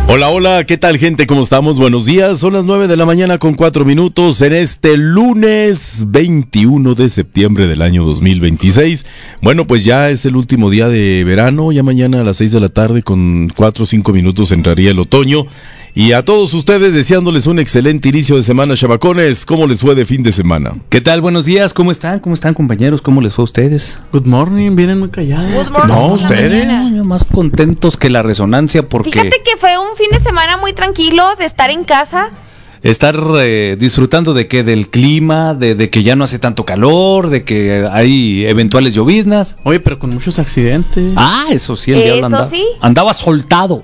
Hola, hola, ¿qué tal, gente? ¿Cómo estamos? Buenos días, son las 9 de la mañana con 4 minutos en este lunes 21 de septiembre del año 2026. Bueno, pues ya es el último día de verano, ya mañana a las 6 de la tarde con 4 o 5 minutos entraría el otoño. Y a todos ustedes deseándoles un excelente inicio de semana, chamacones. ¿Cómo les fue de fin de semana? ¿Qué tal? Buenos días, ¿cómo están? ¿Cómo están, compañeros? ¿Cómo les fue a ustedes? Good morning, vienen muy callados. Good morning. No, ustedes. Más contentos que la resonancia porque... Fíjate que fue un fin de semana muy tranquilo de estar en casa. Estar disfrutando de que del clima, de que ya no hace tanto calor, de que hay eventuales lloviznas. Oye, pero con muchos accidentes. Ah, eso sí, el diablo Eso sí. andaba soltado.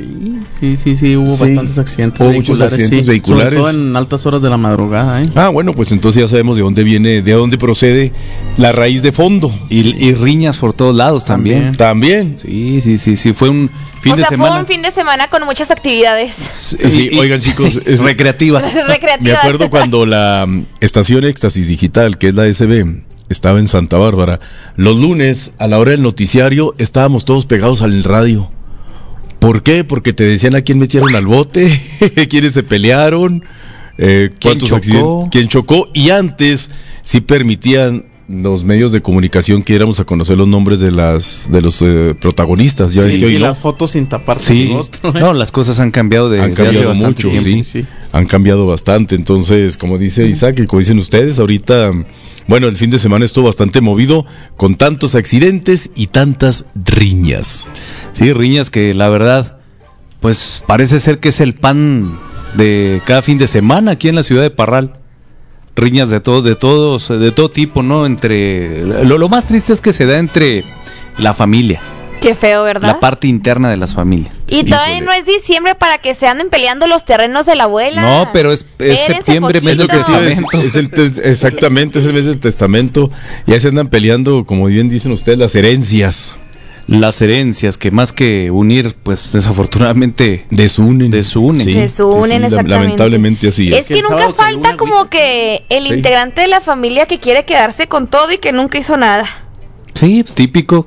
Sí, hubo bastantes accidentes Hubo vehiculares. muchos accidentes vehiculares. Sobre todo en altas horas de la madrugada, ¿eh? Ah, bueno, pues entonces ya sabemos de dónde viene, de dónde procede la raíz de fondo. Y riñas por todos lados también. También. Sí, fue un fin de semana. Fue un fin de semana con muchas actividades. Sí, oigan, chicos, recreativas. Recreativas. Me acuerdo cuando la estación Éxtasis Digital, que es la SB, estaba en Santa Bárbara, los lunes a la hora del noticiario estábamos todos pegados al radio. ¿Por qué? Porque te decían a quién metieron al bote, quiénes se pelearon, cuántos accidentes, quién chocó, y antes sí permitían los medios de comunicación que diéramos a conocer los nombres de los protagonistas. Ya y las fotos sin taparse su rostro. No, las cosas han cambiado desde hace bastante mucho, tiempo. sí. Han cambiado bastante. Entonces, como dice Isaac y como dicen ustedes, ahorita, bueno, el fin de semana estuvo bastante movido con tantos accidentes y tantas riñas. Sí, riñas que la verdad, pues parece ser que es el pan de cada fin de semana aquí en la ciudad de Parral. Riñas de todo tipo, ¿no? Entre lo más triste es que se da entre la familia. Qué feo, ¿verdad? La parte interna de las familias. Y todavía no es diciembre para que se anden peleando los terrenos de la abuela. No, pero es septiembre, mes del testamento. Exactamente, es el mes del testamento. Y ahí se andan peleando, como bien dicen ustedes, las herencias. Las herencias que más que unir, pues desafortunadamente desunen. Sí, exactamente. Lamentablemente así es. Es que nunca falta como que el integrante de la familia que quiere quedarse con todo y que nunca hizo nada. Sí, pues típico.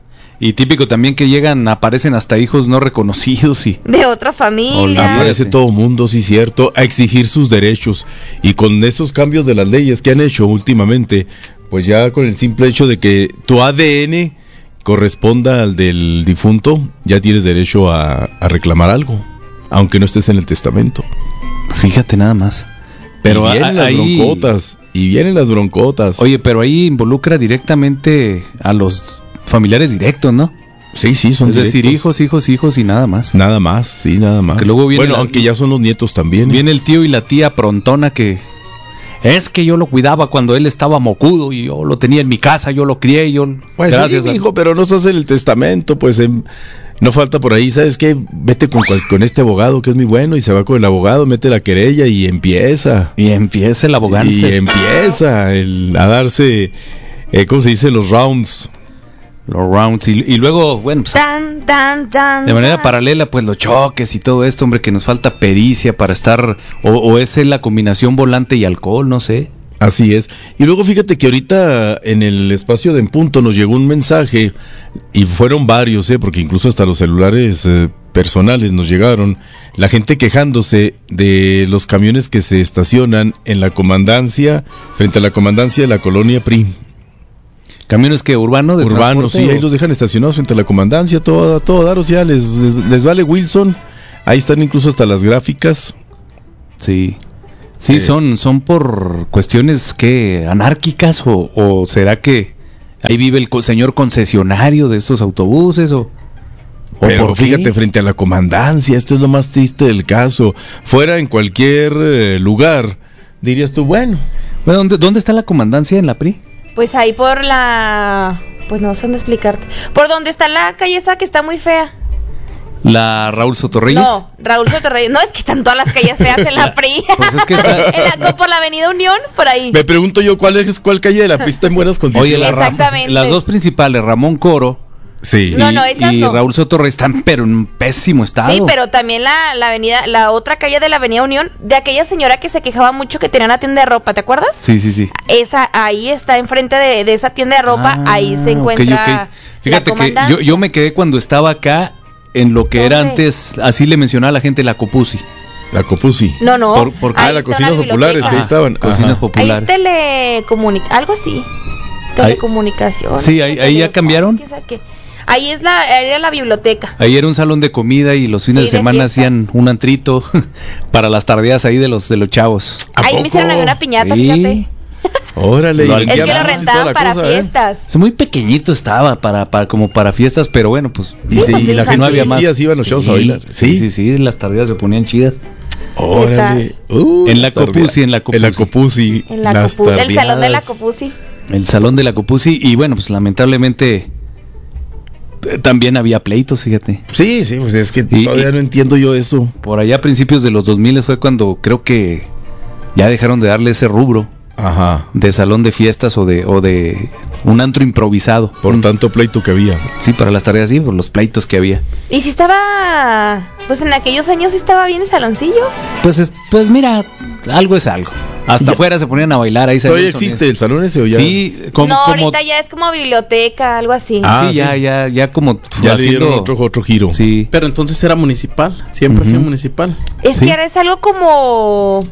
Y típico también que aparecen hasta hijos no reconocidos y... De otra familia. Aparece todo mundo, sí cierto, a exigir sus derechos. Y con esos cambios de las leyes que han hecho últimamente, pues ya con el simple hecho de que tu ADN corresponda al del difunto, ya tienes derecho a reclamar algo, aunque no estés en el testamento. Fíjate nada más. Pero y vienen las broncotas. Oye, pero ahí involucra directamente a los familiares directos, ¿no? Sí, son es decir, hijos y nada más. Nada más. Que luego viene aunque ya son los nietos también. Viene el tío y la tía prontona que... Es que yo lo cuidaba cuando él estaba mocudo y yo lo tenía en mi casa, yo lo crié, Pues gracias, sí, hijo, pero no estás en el testamento, pues no falta por ahí, ¿sabes qué? Vete con este abogado que es muy bueno, y se va con el abogado, mete la querella y empieza. Y empieza el abogado. Y empieza a darse, ¿cómo se dice? Los rounds. Y luego, bueno, pues, de manera paralela, pues los choques y todo esto, hombre, que nos falta pericia para estar, o es la combinación volante y alcohol, no sé. Así es. Y luego fíjate que ahorita en el espacio de En Punto nos llegó un mensaje, y fueron varios, porque incluso hasta los celulares personales nos llegaron, la gente quejándose de los camiones que se estacionan en la comandancia, frente a la comandancia de la colonia PRI. ¿Camiones que urbanos? Urbanos, sí, ahí los dejan estacionados frente a la comandancia, todo dar, o sea, les vale Wilson. Ahí están incluso hasta las gráficas. Sí, son por cuestiones que anárquicas, o será que ahí vive el señor concesionario de estos autobuses, pero fíjate, frente a la comandancia, esto es lo más triste del caso. Fuera en cualquier lugar, dirías tú, bueno, ¿dónde está la comandancia en la PRI? Pues ahí por pues no sé dónde explicarte. Por donde está la calle esa que está muy fea. ¿La Raúl Sotorreyes? No, Raúl Sotorreyes. No, es que están todas las calles feas en la PRI. Pues es que por la Avenida Unión, por ahí. Me pregunto yo, ¿cuál calle de la PRI está en buenas condiciones? Oye, exactamente. Las dos principales, Ramón Coro. Sí. Esas y no. Raúl Sotorreyes están pero en pésimo estado. Sí, pero también la avenida, la otra calle de la Avenida Unión, de aquella señora que se quejaba mucho que tenía una tienda de ropa, ¿te acuerdas? Sí. Esa, ahí está enfrente de esa tienda de ropa, ahí se encuentra. Okay. Fíjate que yo me quedé cuando estaba acá en lo que era ¿Dónde? antes, así le mencionaba a la gente, la Copusi. La Copusi. No. La Ahí está cocinas la populares biblioteca. que ahí estaban. Cocinas Ajá. Ahí populares. es algo así. Telecomunicación. Sí, ahí ya cambiaron. ¿Quién sabe qué? Ahí era la biblioteca. Ahí era un salón de comida y los fines Sí, de de semana fiestas. hacían un antrito para las tardeadas ahí de los chavos. ¿A Ahí poco? me hicieron una piñata, Sí. fíjate. Órale. Lo y Es que vendían lo armas y toda rentaban la para cosa, ¿eh? fiestas. Es muy pequeñito estaba como para fiestas, pero bueno, pues Y, Sí, se- pues, y la sí, gente no había esos más. días iban los chavos a bailar. Sí, las tardeadas se ponían chidas. Órale. En la las tardeadas. Copusi, en la Copusi. En la Copusi. En la las Copusi, el salón de la tardeadas. Copusi. El salón de la Copusi y bueno, pues lamentablemente también había pleitos, fíjate. Sí, pues es que Y- todavía y- no entiendo yo eso. Por allá a principios de los 2000 fue cuando creo que ya dejaron de darle ese rubro Ajá. de salón de fiestas o de un antro improvisado. Por tanto pleito que había. Sí, para las tareas, sí, por los pleitos que había. Y si estaba, pues en aquellos años sí estaba bien el saloncillo. Pues mira, algo es algo. Hasta afuera se ponían a bailar, ahí salió ¿Todavía el sonido. existe el salón ese o ya? Sí, No, como ahorita ya es como biblioteca, algo así. Ah, sí, sí. ya como Ya le dieron haciendo otro giro. Sí. Pero entonces era municipal, siempre ha sido municipal. Es sí. que ahora es algo como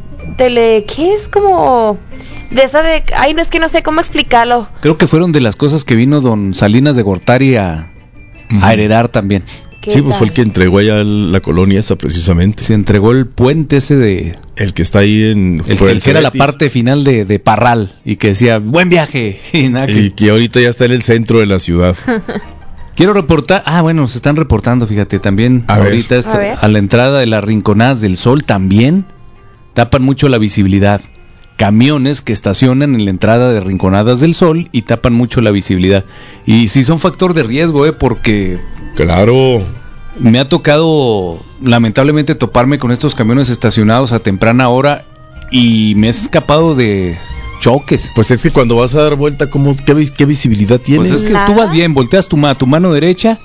¿qué es? Como de esa de, ay, no, es que no sé cómo explicarlo. Creo que fueron de las cosas que vino don Salinas de Gortari a heredar también. ¿Qué Sí, pues tal? fue el que entregó allá la colonia esa precisamente. Se entregó el puente ese de El que está ahí en... por el que era la Cebetis. parte final de Parral y que decía buen viaje y nada que- Y que ahorita ya está en el centro de la ciudad. Quiero reportar, bueno, se están reportando, fíjate, también A ver. ahorita A ver. a la entrada de las Rinconadas del Sol también tapan mucho la visibilidad. Camiones que estacionan en la entrada de Rinconadas del Sol y tapan mucho la visibilidad. Y sí son factor de riesgo, porque Claro. me ha tocado lamentablemente toparme con estos camiones estacionados a temprana hora y me he escapado de choques. Pues es que cuando vas a dar vuelta, ¿qué visibilidad tienes? Pues es que Nada. tú vas bien, volteas tu mano derecha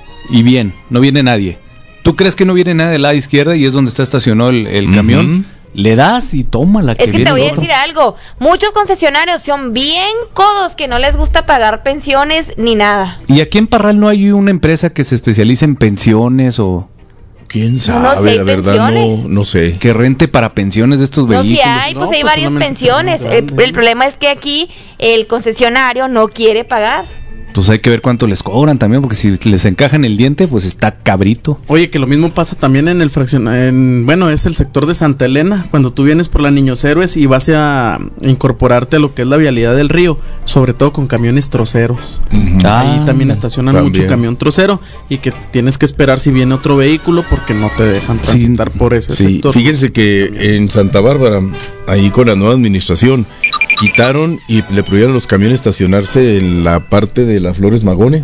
y bien, no viene nadie. Tú crees que no viene nadie del lado izquierda y es donde está estacionado el camión. Le das y toma la que Es que viene te voy el a otro. decir algo, muchos concesionarios son bien codos que no les gusta pagar pensiones ni nada. ¿Y aquí en Parral no hay una empresa que se especialice en pensiones o ¿Quién sabe? No sé, la verdad pensiones. no sé. que rente para pensiones de estos No, vehículos? si hay, pues No, hay pues varias solamente pensiones. son grandes. El problema es que aquí el concesionario no quiere pagar. Pues hay que ver cuánto les cobran también, porque si les encajan el diente, pues está cabrito. Oye, que lo mismo pasa también en el bueno, es el sector de Santa Elena, cuando tú vienes por la Niños Héroes y vas a incorporarte a lo que es la vialidad del río, sobre todo con camiones troceros. Ujú. Ah, Ahí también estacionan también. mucho camión trocero y que tienes que esperar si viene otro vehículo porque no te dejan Sí, transitar por ese Sí, sector. fíjense que en Santa Bárbara, ahí con la nueva administración, quitaron y le prohibieron a los camiones estacionarse en la parte de las Flores Magone.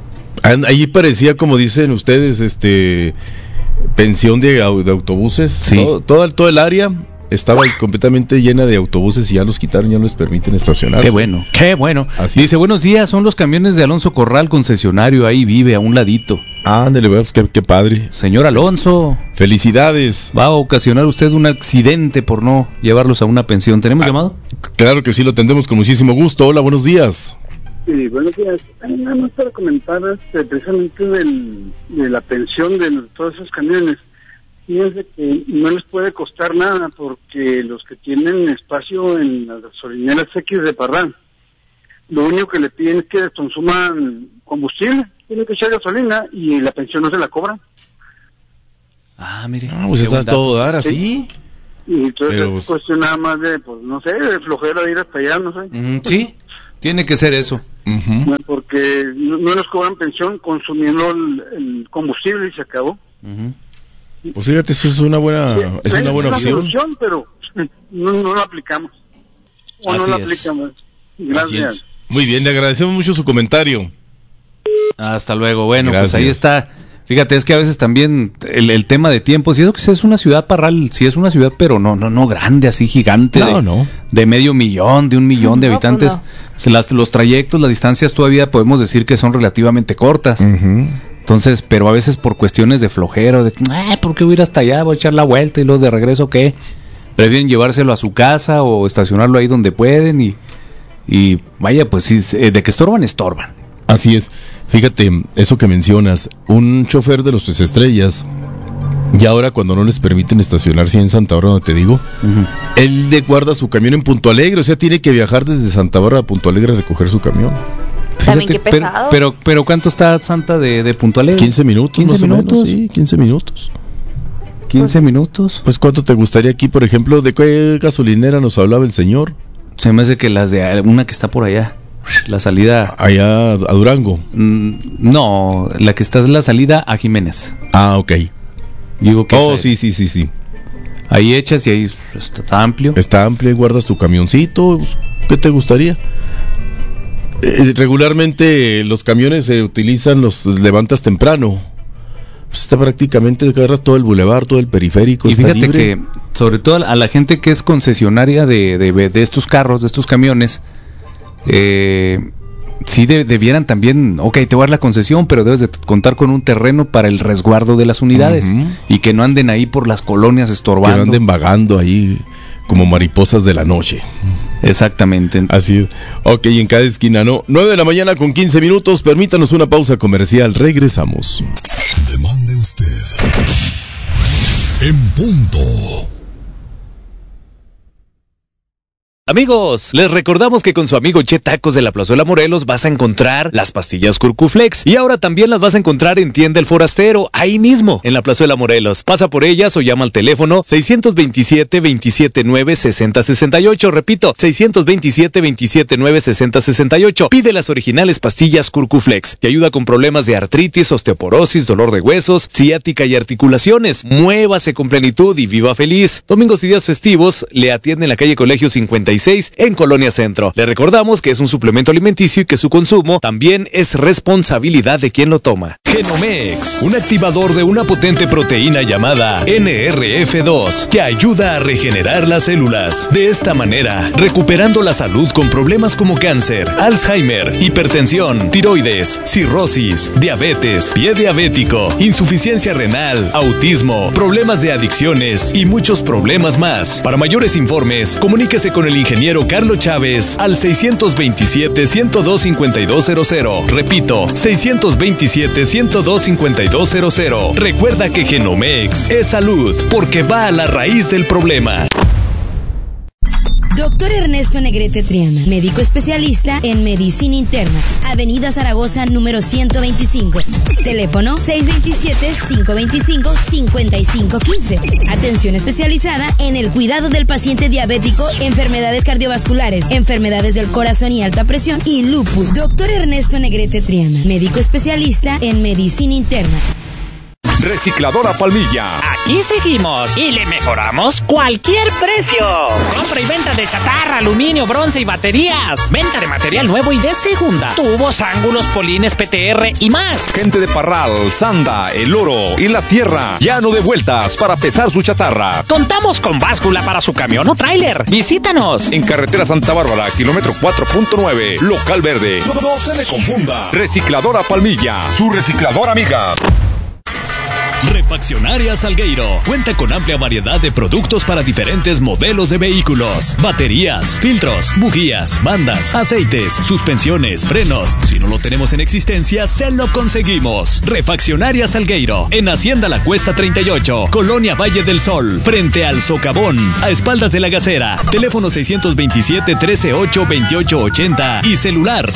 Ahí parecía, como dicen ustedes, pensión de autobuses. Sí. Todo el área estaba ahí completamente llena de autobuses y ya los quitaron, ya no les permiten estacionarse. Qué bueno, qué bueno. Así Dice, buenos días, son los camiones de Alonso Corral, concesionario, ahí vive a un ladito. Ándale, pues, qué padre. Señor Alonso, Felicidades. va a ocasionar usted un accidente por no llevarlos a una pensión. ¿Tenemos llamado? Claro que sí, lo tendremos con muchísimo gusto. Hola, buenos días. Sí, buenos días. Nada más para comentar precisamente de la pensión de todos esos camiones. Fíjense que no les puede costar nada porque los que tienen espacio en las gasolineras X de Parral, lo único que le piden es que consuman combustible, tienen que echar gasolina y la pensión no se la cobran. Ah, mire. Pues qué está buen dato. todo dar así. Y entonces Pero, es cuestión nada más de, pues no sé, de flojera de ir hasta allá, no sé. Sí, tiene que ser eso. Ujú. Porque no nos cobran pensión consumiendo el combustible y se acabó. Pues fíjate, eso es una buena, es una buena opción. solución, pero no la aplicamos. O Así no la es. aplicamos. Así Gracias. es. Muy bien, le agradecemos mucho su comentario. Hasta luego. Bueno, Gracias. pues ahí está. Fíjate, es que a veces también el tema de tiempos, y eso que es una ciudad, Parral, sí es una ciudad, pero no grande, así gigante, No. de medio millón, de 1 millón de No, habitantes. Los trayectos, las distancias todavía podemos decir que son relativamente cortas. Ujú. Entonces, pero a veces por cuestiones de flojera, de ¿por qué voy a ir hasta allá? Voy a echar la vuelta y luego de regreso, ¿qué? Prefieren llevárselo a su casa o estacionarlo ahí donde pueden y vaya, pues sí, de que estorban, estorban. Así es. Fíjate, eso que mencionas, un chofer de los 3 estrellas, y ahora cuando no les permiten estacionarse en Santa Bárbara, donde te digo, él le guarda su camión en Punto Alegre, o sea, tiene que viajar desde Santa Bárbara a Punto Alegre a recoger su camión. También qué pesado. Pero ¿cuánto está Santa de Punto Alegre? 15 minutos. 15 más o minutos. menos, sí, 15 minutos. 15 minutos. Pues ¿cuánto te gustaría aquí, por ejemplo? ¿De qué gasolinera nos hablaba el señor? Se me hace que las de una que está por allá, la salida... Allá a Durango. No, la que está es la salida a Jiménez. Ah, ok. Digo que sí. Ahí echas y ahí está amplio. Está amplio y guardas tu camioncito. ¿Qué te gustaría? Regularmente los camiones se utilizan, los levantas temprano. Pues está prácticamente, agarras todo el bulevar, todo el periférico. Y está fíjate libre. que, sobre todo a la gente que es concesionaria de estos carros, de estos camiones, sí debieran también, ok, te voy a dar la concesión, pero debes de contar con un terreno para el resguardo de las unidades. Y que no anden ahí por las colonias estorbando. Que no anden vagando ahí como mariposas de la noche. Exactamente. Así es. Ok, en cada esquina, ¿no? 9:00 con 15 minutos. Permítanos una pausa comercial. Regresamos. Demande usted. En punto. Amigos, les recordamos que con su amigo Che Tacos de la Plazuela Morelos vas a encontrar las pastillas Curcuflex y ahora también las vas a encontrar en Tienda El Forastero, ahí mismo, en la Plazuela Morelos. Pasa por ellas o llama al teléfono 627-279-6068, repito, 627-279-6068. Pide las originales pastillas Curcuflex, que ayuda con problemas de artritis, osteoporosis, dolor de huesos, ciática y articulaciones. Muévase con plenitud y viva feliz. Domingos y días festivos le atiende en la calle Colegio 56 en Colonia Centro. Le recordamos que es un suplemento alimenticio y que su consumo también es responsabilidad de quien lo toma. Genomex, un activador de una potente proteína llamada NRF2 que ayuda a regenerar las células. De esta manera, recuperando la salud con problemas como cáncer, Alzheimer, hipertensión, tiroides, cirrosis, diabetes, pie diabético, insuficiencia renal, autismo, problemas de adicciones y muchos problemas más. Para mayores informes, comuníquese con el ingeniero Carlos Chávez al 627-102-5200. Repito, 627-102-5200. Recuerda que Genomex es salud porque va a la raíz del problema. Doctor Ernesto Negrete Triana, médico especialista en medicina interna, Avenida Zaragoza número 125, teléfono 627-525-5515, atención especializada en el cuidado del paciente diabético, enfermedades cardiovasculares, enfermedades del corazón y alta presión y lupus. Doctor Ernesto Negrete Triana, médico especialista en medicina interna. Recicladora Palmilla. Aquí seguimos y le mejoramos cualquier precio. Compra y venta de chatarra, aluminio, bronce y baterías. Venta de material nuevo y de segunda. Tubos, ángulos, polines, PTR y más. Gente de Parral, Sanda, El Oro y La Sierra. Llano de vueltas para pesar su chatarra. Contamos con báscula para su camión o tráiler. Visítanos. En carretera Santa Bárbara, kilómetro 4.9, local verde. No se le confunda. Recicladora Palmilla, su recicladora amiga. Refaccionaria Salgueiro cuenta con amplia variedad de productos para diferentes modelos de vehículos, baterías, filtros, bujías, bandas, aceites, suspensiones, frenos. Si no lo tenemos en existencia, se lo conseguimos. Refaccionaria Salgueiro, en Hacienda La Cuesta 38, Colonia Valle del Sol, frente al Socavón, a espaldas de la Gacera. Teléfono 627-138-2880 y celular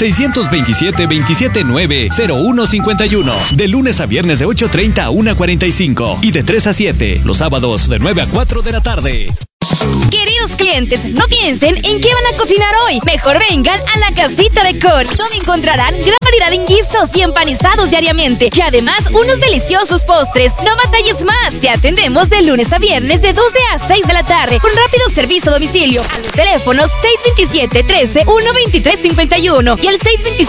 627-279-0151. De lunes a viernes de 8:30 a 1:45 y de 3 a 7, los sábados de 9 a 4 de la tarde. Queridos clientes, no piensen en qué van a cocinar hoy. Mejor vengan a la Casita de Cory, donde encontrarán gran variedad en guisos y empanizados diariamente. Y además, unos deliciosos postres. No batalles más. Te atendemos de lunes a viernes de 12 a 6 de la tarde, con rápido servicio a domicilio. A los teléfonos 627-13-123-51 y el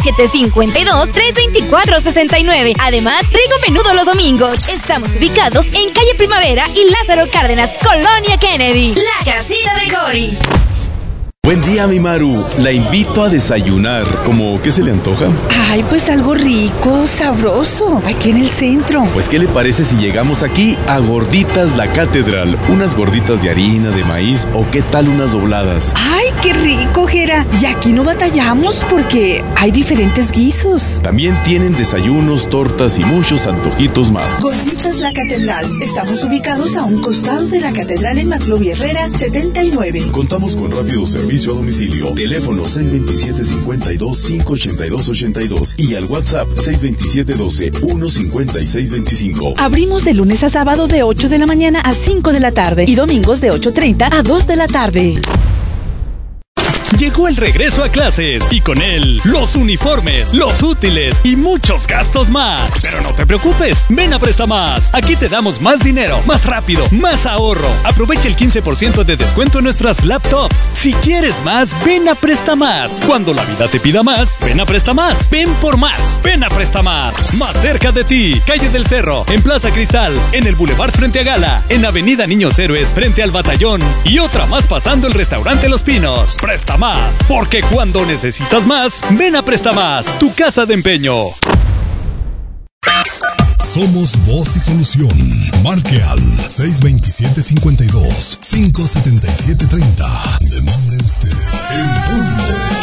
627-52-324-69. Además, rico menudo los domingos. Estamos ubicados en calle Primavera y Lázaro Cárdenas, Colonia Kennedy. La Casita de Cory. Buen día, mi Maru. La invito a desayunar. ¿Cómo qué se le antoja? Ay, pues algo rico, sabroso, aquí en el centro. Pues, ¿qué le parece si llegamos aquí a Gorditas La Catedral? Unas gorditas de harina, de maíz, o qué tal unas dobladas. Ay, qué rico, Jera. Y aquí no batallamos porque hay diferentes guisos. También tienen desayunos, tortas y muchos antojitos más. Gorditas La Catedral. Estamos ubicados a un costado de la catedral en Maclovia Herrera, 79. Contamos con rápido servicio a domicilio. Teléfono 627-52-582-82 y al WhatsApp 627-12-15625. Abrimos de lunes a sábado de 8 de la mañana a 5 de la tarde y domingos de 8:30 a 2 de la tarde. Llegó el regreso a clases y con él los uniformes, los útiles y muchos gastos más. Pero no te preocupes, ven a Prestamás. Aquí te damos más dinero, más rápido, más ahorro. Aprovecha el 15% de descuento en nuestras laptops. Si quieres más, ven a Prestamás. Cuando la vida te pida más, ven a Prestamás. Ven por más. Ven a Prestamás. Más cerca de ti. Calle del Cerro, en Plaza Cristal, en el Boulevard frente a Gala, en Avenida Niños Héroes frente al Batallón y otra más pasando el restaurante Los Pinos. Prestamás. Porque cuando necesitas más, ven a Prestamás, tu casa de empeño. Somos Voz y Solución. Marque al 627-52-577-30. Demande usted en punto.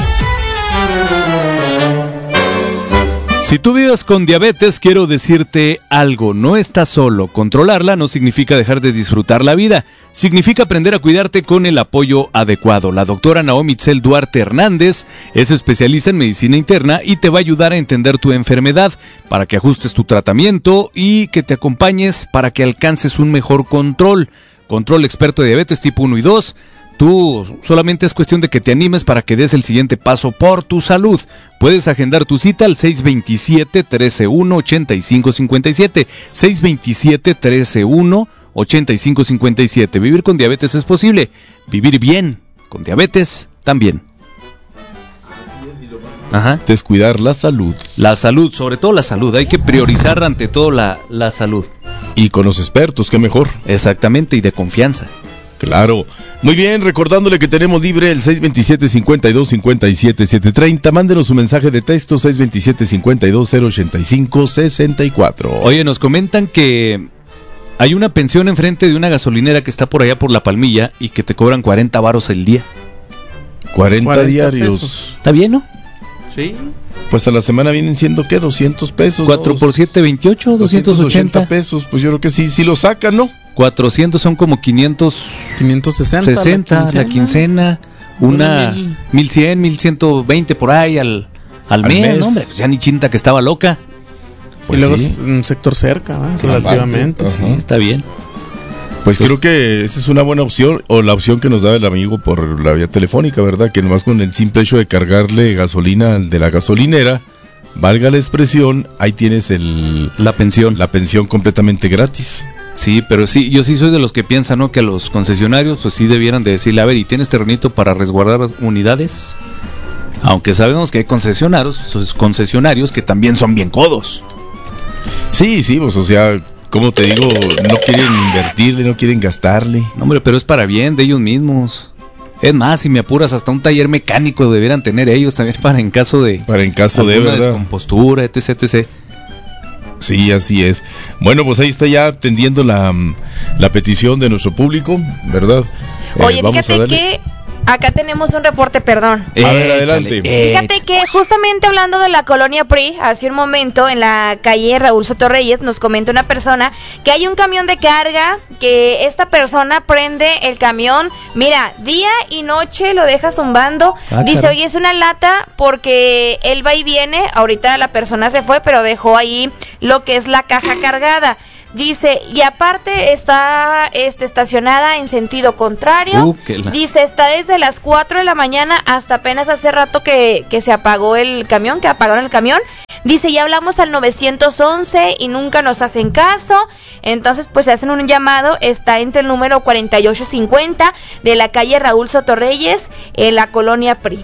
Si tú vives con diabetes, quiero decirte algo, no estás solo. Controlarla no significa dejar de disfrutar la vida, significa aprender a cuidarte con el apoyo adecuado. La doctora Naomi Itzel Duarte Hernández es especialista en medicina interna y te va a ayudar a entender tu enfermedad para que ajustes tu tratamiento y que te acompañes para que alcances un mejor control. Control experto de diabetes tipo 1 y 2. Tú solamente es cuestión de que te animes para que des el siguiente paso por tu salud. Puedes agendar tu cita al 627-13-1-8557. 627-13-1-8557. Vivir con diabetes es posible. Vivir bien con diabetes también. Ajá. Descuidar la salud. La salud, sobre todo la salud. Hay que priorizar ante todo la salud. Y con los expertos, qué mejor. Exactamente, y de confianza. Claro. Muy bien, recordándole que tenemos libre el 627-52-57-730. Mándenos su mensaje de texto 627-52-085-64. Oye, nos comentan que hay una pensión enfrente de una gasolinera que está por allá por La Palmilla y que te cobran 40 varos el día. 40 diarios. Pesos. ¿Está bien, no? Sí. Pues a la semana vienen siendo, ¿qué? 200 pesos. 4 por 7, 28, 280 pesos. Pues yo creo que sí lo sacan, ¿no? 400 son como 560 la quincena, una 1100, 1120 por ahí al mes, ¿no, hombre? Pues ya ni chinta que estaba loca. Pues y luego sí. Es un sector cerca, ¿eh? Relativamente. Sí, está bien. Pues creo que esa es una buena opción, o la opción que nos da el amigo por la vía telefónica, ¿verdad? Que nomás con el simple hecho de cargarle gasolina de la gasolinera, valga la expresión, ahí tienes la pensión completamente gratis. Sí, pero sí, yo sí soy de los que piensan, ¿no? Que a los concesionarios, pues sí debieran de decirle, a ver, ¿y tienes terrenito para resguardar unidades? Aunque sabemos que hay concesionarios que también son bien codos. Sí, pues o sea, como te digo, no quieren invertirle, no quieren gastarle. No, hombre, pero es para bien de ellos mismos. Es más, si me apuras, hasta un taller mecánico debieran tener ellos también para en caso de ¿verdad? Descompostura, etc. Sí, así es. Bueno, pues ahí está ya atendiendo la petición de nuestro público, ¿verdad? Oye, fíjate que acá tenemos un reporte, perdón. A ver, adelante. Fíjate que justamente hablando de la colonia PRI, hace un momento en la calle Raúl Soto Reyes nos comenta una persona que hay un camión de carga, que esta persona prende el camión, mira, día y noche lo deja zumbando. Dice, oye, es una lata porque él va y viene, ahorita la persona se fue, pero dejó ahí lo que es la caja cargada. Dice, y aparte está estacionada en sentido contrario. Dice, está desde las 4 de la mañana hasta apenas hace rato que se apagó el camión, que apagaron el camión. Dice, ya hablamos al 911 y nunca nos hacen caso. Entonces, pues se hacen un llamado. Está entre el número 4850 de la calle Raúl Soto Reyes, en la colonia PRI.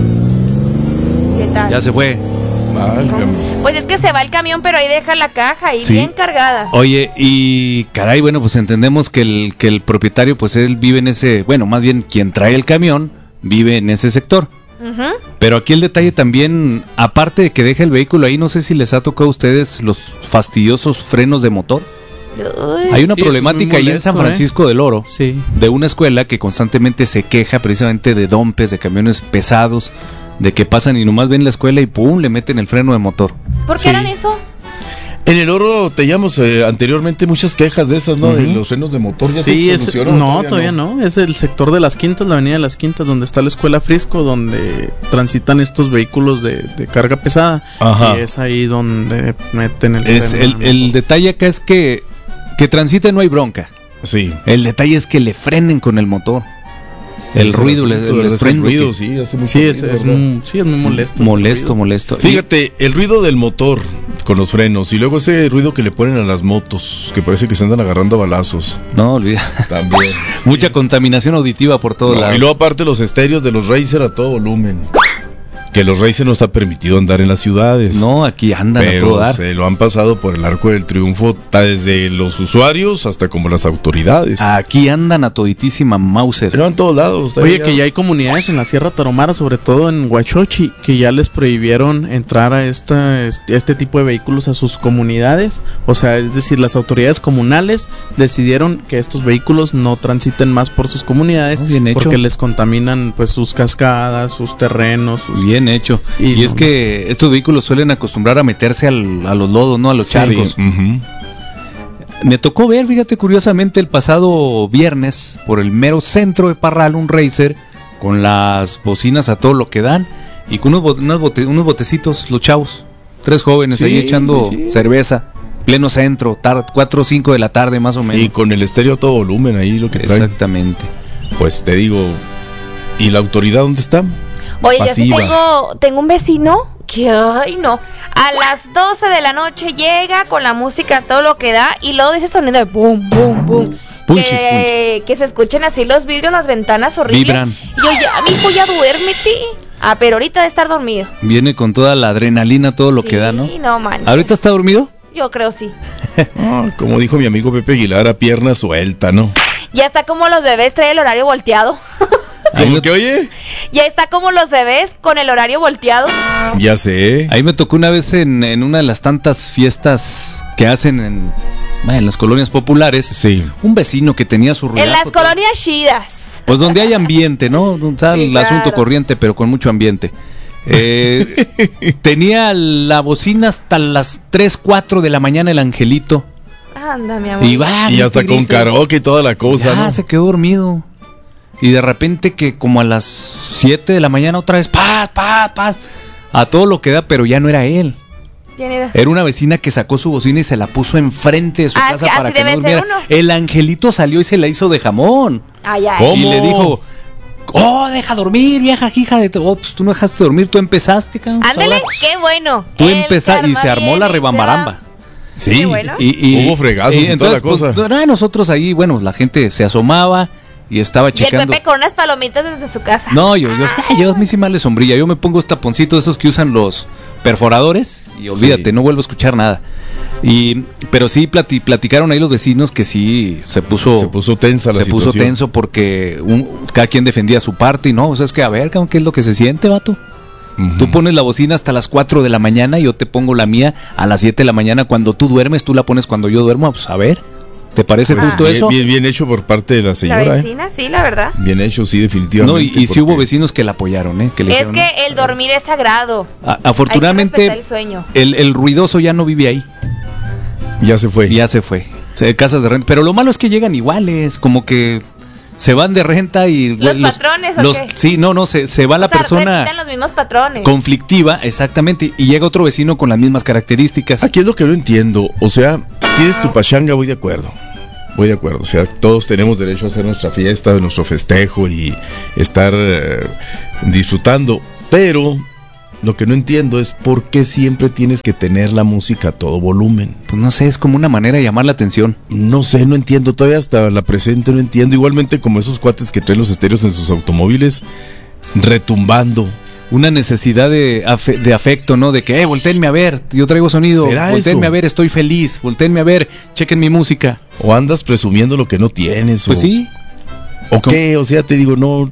¿Qué tal? Ya se fue. Pues es que se va el camión, pero ahí deja la caja y bien cargada. Oye, y caray, bueno, pues entendemos que el propietario, pues él vive en ese, bueno, más bien quien trae el camión, vive en ese sector. Pero aquí el detalle también, aparte de que deja el vehículo ahí, no sé si les ha tocado a ustedes los fastidiosos frenos de motor. Hay una problemática ahí en San Francisco del Oro, de una escuela que constantemente se queja precisamente de dompes, de camiones pesados, de que pasan y nomás ven la escuela y pum, le meten el freno de motor. ¿Por qué eran eso? En el Oro teníamos anteriormente muchas quejas de esas, ¿no? De los frenos de motor. ¿Ya se solucionó? No, todavía no. Es el sector de las Quintas, la avenida de las Quintas, donde está la escuela Frisco, donde transitan estos vehículos de carga pesada. Y es ahí donde meten el freno. El detalle acá es que transiten no hay bronca. Sí. El detalle es que le frenen con el motor. El ruido, les freno. Ruido, sí, hace mucho es muy molesto. Molesto. Fíjate, el ruido del motor con los frenos y luego ese ruido que le ponen a las motos, que parece que se andan agarrando a balazos. No, olvida. También. Mucha contaminación auditiva por todos lados. Y luego aparte los estéreos de los Racer a todo volumen. Que los Racer no está permitido andar en las ciudades. No, aquí andan a todo dar. Se lo han pasado por el arco del triunfo desde los usuarios hasta como las autoridades. Aquí andan a toditísima Mauser. Pero en todos lados. Oye, que ya hay comunidades en la Sierra Tarahumara, sobre todo en Huachochi, que ya les prohibieron entrar a este tipo de vehículos a sus comunidades. O sea, es decir, las autoridades comunales decidieron que estos vehículos no transiten más por sus comunidades porque les contaminan pues sus cascadas, sus terrenos, bien hecho. Y es que estos vehículos suelen acostumbrar a meterse a los lodos, ¿no? A los charcos. Me tocó ver, fíjate, curiosamente, el pasado viernes, por el mero centro de Parral, un Racer con las bocinas a todo lo que dan y con unos botecitos, los chavos. 3 jóvenes ahí echando cerveza. Pleno centro, 4 o 5 de la tarde más o menos. Y con el estéreo a todo volumen ahí lo que traen. Exactamente. Pues te digo, ¿y la autoridad dónde está? Oye, pasiva. Yo sí tengo un vecino que, ay no, a las 12 de la noche llega con la música todo lo que da y luego dice sonido de boom, boom, boom. Que se escuchen así los vidrios, las ventanas horribles. Vibran. Y yo ya, mijo, ya duérmete. Pero ahorita de estar dormido. Viene con toda la adrenalina, todo lo que da, ¿no? Sí, no manches. ¿Ahorita está dormido? Yo creo sí. Como dijo mi amigo Pepe Aguilar, a pierna suelta, ¿no? Ya está como los bebés, trae el horario volteado. ¿Cómo que oye? Ya está como los bebés con el horario volteado. Ya sé. Ahí me tocó una vez en una de las tantas fiestas que hacen en las colonias populares. Sí. Un vecino que tenía su relato. En las colonias chidas. Pues donde hay ambiente, ¿no? Donde está el asunto corriente, pero con mucho ambiente. Tenía la bocina hasta las 3, 4 de la mañana el angelito. Anda, mi amor. Y hasta con karaoke y toda la cosa, ya, ¿no? Se quedó dormido. Y de repente que como a las 7 de la mañana otra vez, paz, a todo lo que da, pero ya no era él. ¿Quién era? Era una vecina que sacó su bocina y se la puso enfrente de su casa para que no durmiera. El angelito salió y se la hizo de jamón. ¿Cómo? Y le dijo, deja dormir, vieja hija de pues tú no dejaste dormir, tú empezaste, cabrón. Ándale, qué bueno. Tú empezaste y se armó la rebambaramba. Sí, bueno. y hubo fregazos y toda la cosa. Pues, nosotros ahí, bueno, la gente se asomaba y estaba checando. Y el Pepe con unas palomitas desde su casa. No, yo a mí sí me le sombrilla. Yo me pongo taponcito de esos que usan los perforadores y olvídate, no vuelvo a escuchar nada. Pero sí platicaron ahí los vecinos que sí se puso tensa la situación. Se puso tenso porque cada quien defendía su parte y no, o sea, es que a ver, ¿qué es lo que se siente, vato? Tú pones la bocina hasta las 4 de la mañana y yo te pongo la mía a las 7 de la mañana. Cuando tú duermes, tú la pones cuando yo duermo. Pues a ver, ¿te parece justo eso? Bien hecho por parte de la señora. La vecina, sí, la verdad. Bien hecho, sí, definitivamente. No, y sí hubo vecinos que la apoyaron, que le es dijeron, que el dormir es sagrado. Afortunadamente, hay que respetar el sueño. El ruidoso ya no vive ahí. Ya se fue. Casas de renta. Pero lo malo es que llegan iguales, como que se van de renta y los patrones, sí, se va la persona repiten los mismos patrones. Conflictiva, exactamente, y llega otro vecino con las mismas características. Aquí es lo que no entiendo, o sea, tienes tu pachanga, voy de acuerdo, o sea, todos tenemos derecho a hacer nuestra fiesta, nuestro festejo y estar disfrutando, pero lo que no entiendo es por qué siempre tienes que tener la música a todo volumen. Pues no sé, es como una manera de llamar la atención. No sé, no entiendo, todavía hasta la presente no entiendo. Igualmente como esos cuates que traen los estéreos en sus automóviles retumbando. Una necesidad de afecto, ¿no? De que, voltéenme a ver, yo traigo sonido. Voltéenme a ver, estoy feliz. Voltéenme a ver, chequen mi música. O andas presumiendo lo que no tienes. Pues sí. ¿O qué? O sea, te digo, no...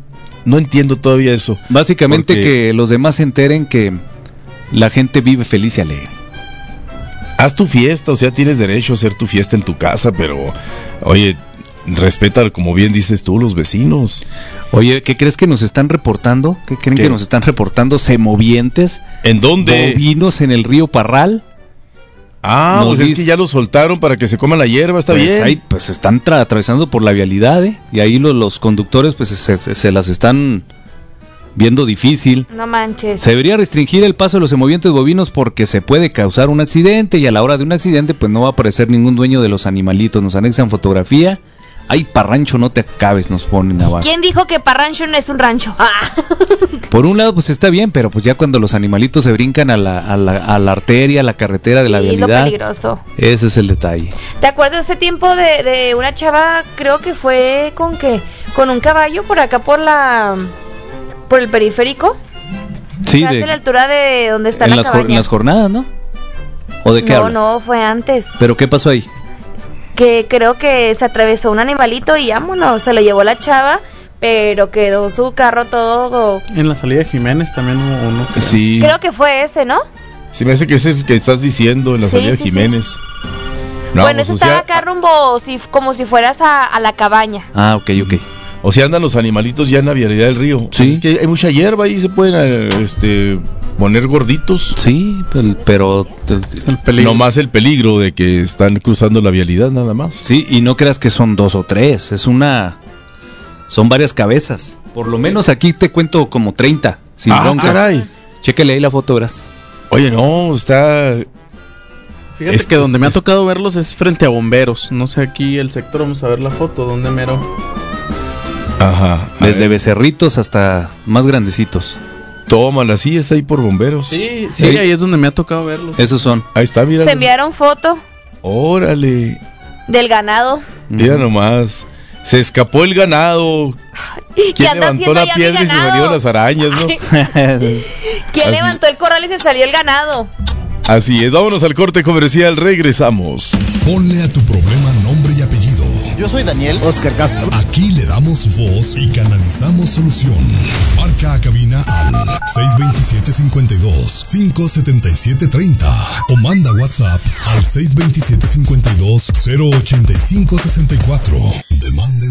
no entiendo todavía eso. Básicamente que los demás se enteren que la gente vive feliz y alegre. Haz tu fiesta, o sea, tienes derecho a hacer tu fiesta en tu casa, pero, oye, respeta, como bien dices tú, los vecinos. Oye, ¿qué crees que nos están reportando? ¿Qué creen que nos están reportando? ¿Semovientes? ¿En dónde? ¿Bovinos en el río Parral? Pues es que ya los soltaron para que se coman la hierba, está pues bien. Ahí, pues están atravesando por la vialidad, y ahí los conductores pues se las están viendo difícil. No manches. Se debería restringir el paso de los semovientes bovinos porque se puede causar un accidente, y a la hora de un accidente pues no va a aparecer ningún dueño de los animalitos. Nos anexan fotografía. Ay, parrancho, no te acabes, nos ponen abajo. ¿Quién dijo que parrancho no es un rancho? Por un lado pues está bien, pero pues ya cuando los animalitos se brincan a la arteria, a la carretera de la vialidad, es lo peligroso. Ese es el detalle. ¿Te acuerdas ese tiempo de una chava, creo que fue con un caballo por acá por el periférico? Sí, hacia la altura de donde está la cabaña. En las jornadas, ¿no? ¿O de qué hablas? No, fue antes. ¿Pero qué pasó ahí? Que creo que se atravesó un animalito y vámonos, se lo llevó la chava, pero quedó su carro todo... En la salida de Jiménez también hubo uno. Sí. Creo que fue ese, ¿no? Sí, me hace que ese es el que estás diciendo, en la salida de Jiménez. Sí. No, bueno, eso estaba acá rumbo, como si fueras a la cabaña. Ah, ok. O sea, andan los animalitos ya en la vialidad del río. Sí. Es que hay mucha hierba y se pueden poner gorditos. Sí, pero el peligro. No más el peligro de que están cruzando la vialidad, nada más. Sí, y no creas que son 2 o 3, son varias cabezas. Por lo menos aquí te cuento como 30. Sin bronca. Caray. Chéquele ahí la foto, verás. Oye, no, está... Fíjate que donde me ha tocado verlos es frente a bomberos. No sé, aquí el sector, vamos a ver la foto, ¿dónde mero? Ajá. Desde becerritos hasta más grandecitos. Tómala, sí, es ahí por bomberos. Sí, ahí es donde me ha tocado verlos. Esos son. Ahí está, mira. Se enviaron foto. Órale. Del ganado. Mira nomás. Se escapó el ganado. ¿Quién levantó la piedra y se salieron las arañas, no? ¿Quién levantó el corral y se salió el ganado? Así es, vámonos al corte comercial, regresamos. Ponle a tu problema nombre y apellido. Yo soy Daniel Oscar Castro. Aquí le damos voz y canalizamos solución. Marca a cabina al 627-52-577-30 o manda WhatsApp al 627-52-085-64. Demande